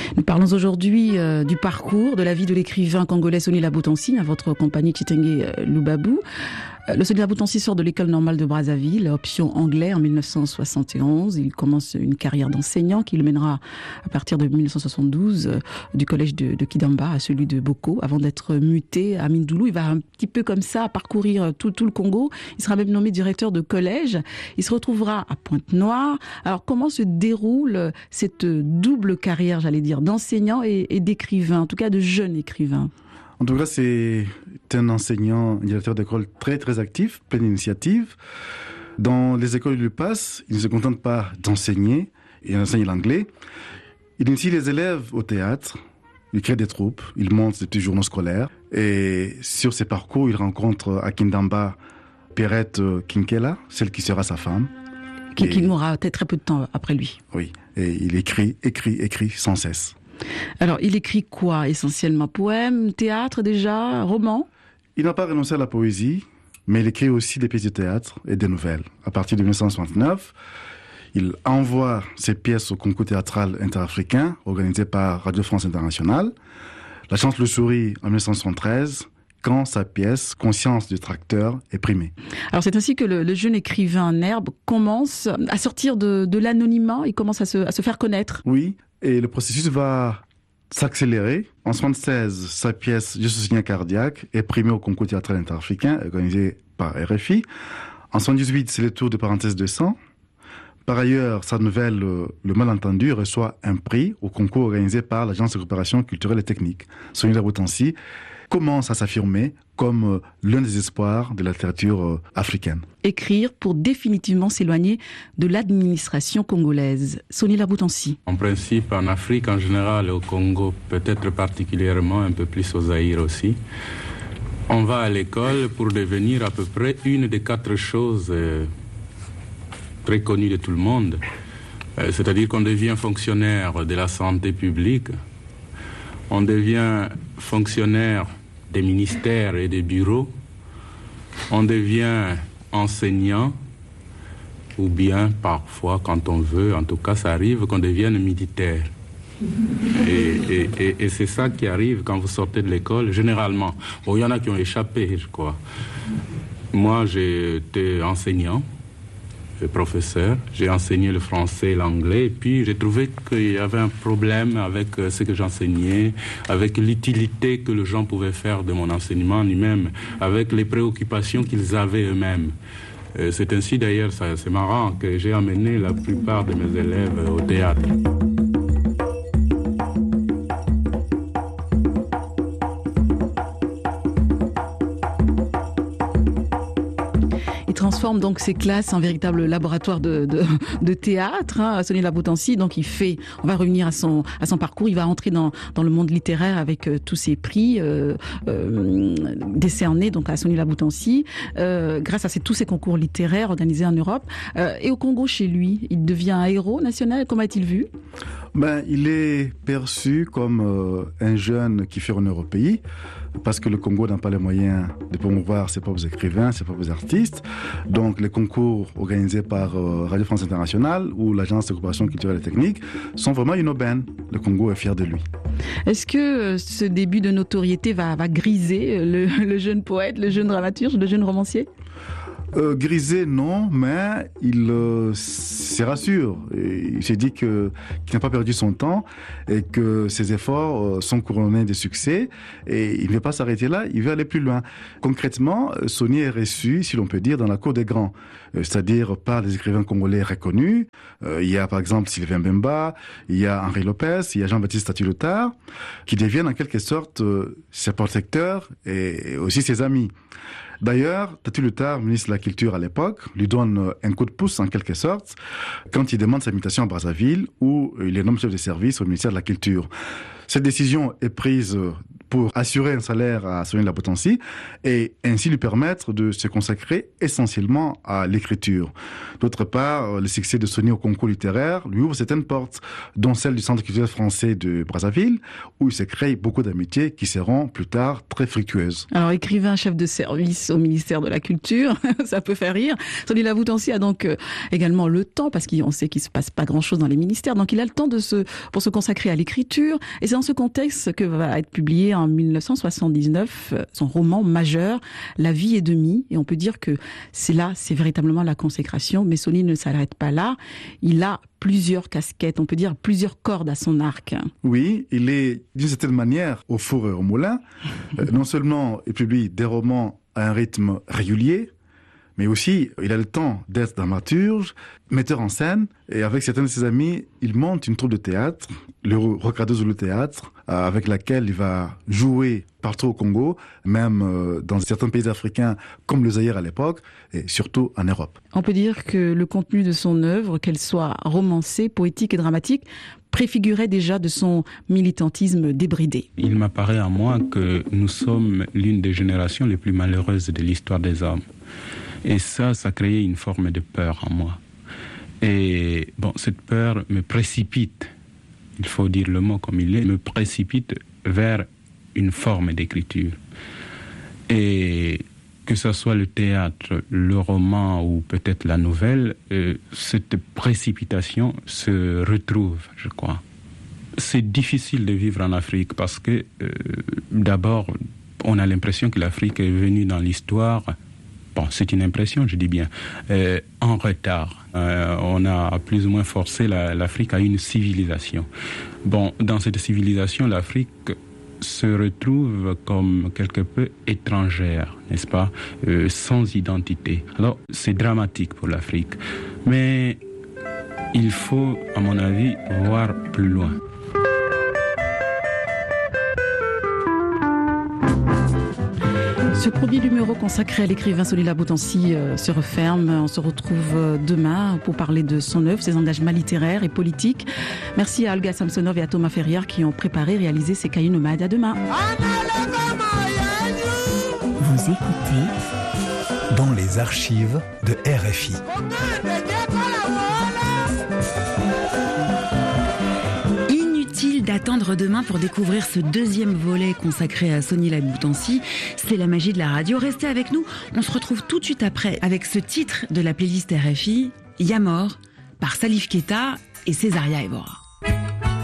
Nous parlons aujourd'hui du parcours, de la vie de l'écrivain congolais Soni Labotonsi, à votre compagnie Chitenge Lubabou. Le Soni Labotonsi sort de l'école normale de Brazzaville, option anglais en 1971. Il commence une carrière d'enseignant qui le mènera à partir de 1972 du collège de Kidamba à celui de Boko, avant d'être muté à Mindoulou. Il va un petit peu comme ça parcourir tout le Congo. Il sera même nommé directeur de collège. Il se retrouvera à Pointe-Noire. Alors comment se déroule cette double carrière, j'allais dire, d'enseignant et d'écrivain, en tout cas de jeune écrivain? En tout cas, c'est un enseignant, un directeur d'école très actif, plein d'initiatives. Dans les écoles où il passe, il ne se contente pas d'enseigner, il enseigne l'anglais. Il initie les élèves au théâtre, il crée des troupes, il monte des petits journaux scolaires. Et sur ses parcours, il rencontre à Kindamba Perrette Kinkela, celle qui sera sa femme. Qui mourra très peu de temps après lui. Oui, et il écrit sans cesse. Alors, il écrit quoi essentiellement? Poèmes, théâtre déjà, romans? Il n'a pas renoncé à la poésie, mais il écrit aussi des pièces de théâtre et des nouvelles. À partir de 1969, il envoie ses pièces au concours théâtral interafricain organisé par Radio France Internationale. La chance le sourit en 1973, quand sa pièce, Conscience du tracteur, est primée. Alors c'est ainsi que le jeune écrivain Nerbe commence à sortir de l'anonymat, il commence à se faire connaître. Oui, et le processus va s'accélérer. En 1976, sa pièce « Je suis signal cardiaque » est primée au concours théâtral interafricain organisé par RFI. En 1978, c'est le tour de Parenthèse 200. Par ailleurs, sa nouvelle « Le malentendu » reçoit un prix au concours organisé par l'Agence de coopération culturelle et technique. Soni Labotonsi commence à s'affirmer comme l'un des espoirs de la littérature africaine. Écrire pour définitivement s'éloigner de l'administration congolaise. Soni Labotonsi. En principe, en Afrique en général, au Congo, peut-être particulièrement, un peu plus au Zaïre aussi, on va à l'école pour devenir à peu près une des 4 choses très connues de tout le monde. C'est-à-dire qu'on devient fonctionnaire de la santé publique, on devient fonctionnaire des ministères et des bureaux, on devient enseignant, ou bien parfois, quand on veut, en tout cas ça arrive qu'on devienne militaire. Et c'est ça qui arrive quand vous sortez de l'école, généralement. Bon, il y en a qui ont échappé, je crois. Moi, j'ai été enseignant, professeur, j'ai enseigné le français et l'anglais, et puis j'ai trouvé qu'il y avait un problème avec ce que j'enseignais, avec l'utilité que les gens pouvaient faire de mon enseignement lui-même, avec les préoccupations qu'ils avaient eux-mêmes. C'est ainsi d'ailleurs, c'est marrant, que j'ai amené la plupart de mes élèves au théâtre. Transforme donc ses classes en véritable laboratoire de théâtre, Soni Labotonsi. Donc on va revenir à son parcours, il va entrer dans le monde littéraire avec tous ses prix décernés donc à Soni Labotonsi grâce à tous ces concours littéraires organisés en Europe. Et au Congo, chez lui, il devient un héros national. Comment est-il vu? Il est perçu comme un jeune qui fait honneur au pays, parce que le Congo n'a pas les moyens de promouvoir ses propres écrivains, ses propres artistes. Donc les concours organisés par Radio France Internationale ou l'Agence de coopération culturelle et technique sont vraiment une aubaine. Le Congo est fier de lui. Est-ce que ce début de notoriété va griser le jeune poète, le jeune dramaturge, le jeune romancier? Grisé, non, mais il se rassure. Il s'est dit qu'il n'a pas perdu son temps et que ses efforts sont couronnés de succès et il ne veut pas s'arrêter là, il veut aller plus loin. Concrètement, Soni est reçu, si l'on peut dire, dans la cour des grands, c'est-à-dire par les écrivains congolais reconnus. Il y a par exemple Sylvain Bemba, il y a Henri Lopez, il y a Jean-Baptiste Tati-Loutard, qui deviennent en quelque sorte ses protecteurs et aussi ses amis. D'ailleurs, Tati-Loutard, ministre de la Culture à l'époque, lui donne un coup de pouce en quelque sorte quand il demande sa mutation à Brazzaville où il est nommé chef de service au ministère de la Culture. Cette décision est prise pour assurer un salaire à Sonny Labotansi et ainsi lui permettre de se consacrer essentiellement à l'écriture. D'autre part, le succès de Sonny au concours littéraire lui ouvre certaines portes, dont celle du Centre culturel français de Brazzaville, où il se crée beaucoup d'amitiés qui seront plus tard très fructueuses. Alors, écrivain, chef de service au ministère de la Culture, ça peut faire rire. Sonny Labotansi a donc également le temps, parce qu'on sait qu'il se passe pas grand-chose dans les ministères, donc il a le temps pour se consacrer à l'écriture. Et c'est dans ce contexte que va être publié en 1979 son roman majeur, La vie est demie. Et on peut dire que c'est véritablement la consécration. Mais Sonny ne s'arrête pas là. Il a plusieurs casquettes, on peut dire plusieurs cordes à son arc. Oui, il est d'une certaine manière au four et au moulin. Non seulement il publie des romans à un rythme régulier, mais aussi il a le temps d'être dramaturge, metteur en scène, et avec certains de ses amis, il monte une troupe de théâtre, le Rocado Zulu Théâtre, avec laquelle il va jouer partout au Congo, même dans certains pays africains comme le Zaïre à l'époque, et surtout en Europe. On peut dire que le contenu de son œuvre, qu'elle soit romancée, poétique et dramatique, préfigurait déjà de son militantisme débridé. Il m'apparaît à moi que nous sommes l'une des générations les plus malheureuses de l'histoire des hommes. Et ça créait une forme de peur en moi. Et bon, cette peur me précipite, il faut dire le mot comme il est, me précipite vers une forme d'écriture. Et que ce soit le théâtre, le roman ou peut-être la nouvelle, cette précipitation se retrouve, je crois. C'est difficile de vivre en Afrique parce que, d'abord, on a l'impression que l'Afrique est venue dans l'histoire. Bon, c'est une impression, je dis bien, en retard. On a plus ou moins forcé l'Afrique à une civilisation. Bon, dans cette civilisation, l'Afrique se retrouve comme quelque peu étrangère, n'est-ce pas, sans identité. Alors, c'est dramatique pour l'Afrique. Mais il faut, à mon avis, voir plus loin. Ce premier numéro consacré à l'écrivain Sonny Labotansi se referme. On se retrouve demain pour parler de son œuvre, ses engagements littéraires et politiques. Merci à Olga Samsonov et à Thomas Ferrière qui ont préparé et réalisé ces cahiers nomades. À demain. Vous écoutez Dans les archives de RFI. D'attendre demain pour découvrir ce deuxième volet consacré à Sonny Labotansi. C'est la magie de la radio. Restez avec nous. On se retrouve tout de suite après avec ce titre de la playlist RFI, Yamor, par Salif Keita et Césaria Evora.